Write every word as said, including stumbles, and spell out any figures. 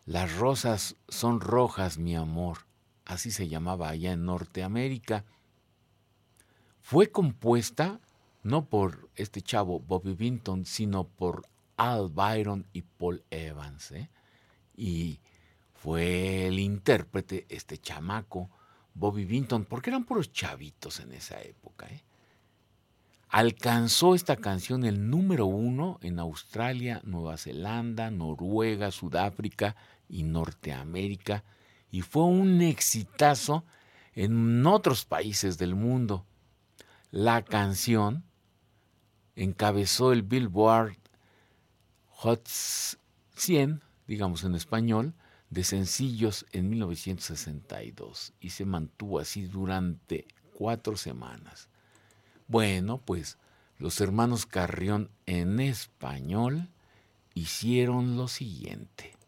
Las rosas son rojas, mi amor. Así se llamaba allá en Norteamérica. Fue compuesta no por este chavo Bobby Vinton, sino por Al Byron y Paul Evans, ¿eh? Y fue el intérprete, este chamaco, Bobby Vinton, porque eran puros chavitos en esa época, ¿eh? Alcanzó esta canción el número uno en Australia, Nueva Zelanda, Noruega, Sudáfrica y Norteamérica, y fue un exitazo en otros países del mundo. La canción encabezó el Billboard Hot cien, digamos en español, de sencillos en mil novecientos sesenta y dos y se mantuvo así durante cuatro semanas. Bueno, pues los hermanos Carrión en español hicieron lo siguiente.